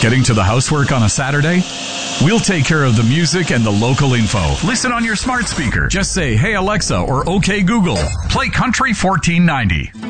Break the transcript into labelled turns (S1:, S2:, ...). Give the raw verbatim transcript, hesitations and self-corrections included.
S1: Getting to the housework on a Saturday? We'll take care of the music and the local info. Listen on your smart speaker. Just say, "Hey Alexa," or "Okay Google, play Country fourteen ninety."